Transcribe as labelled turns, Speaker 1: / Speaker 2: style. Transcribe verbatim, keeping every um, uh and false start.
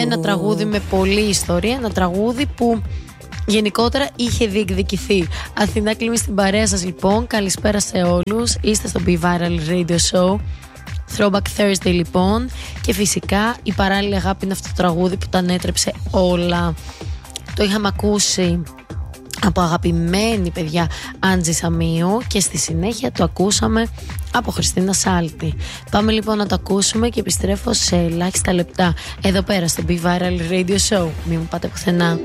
Speaker 1: Ένα τραγούδι με πολλή ιστορία, ένα τραγούδι που γενικότερα είχε διεκδικηθεί. Αθηνά Κλίμη στην παρέα σας λοιπόν. Καλησπέρα σε όλους. Είστε στο Be Viral Radio Show Throwback Thursday λοιπόν. Και φυσικά η παράλληλη αγάπη είναι αυτό το τραγούδι που τα ανέτρεψε όλα. Το είχαμε ακούσει από αγαπημένη παιδιά Άντζη Σαμίου και στη συνέχεια το ακούσαμε από Χριστίνα Σάλτη. Πάμε λοιπόν να το ακούσουμε και επιστρέφω σε ελάχιστα λεπτά εδώ πέρα στο Be Viral Radio Show. Μην μου πάτε πουθενά.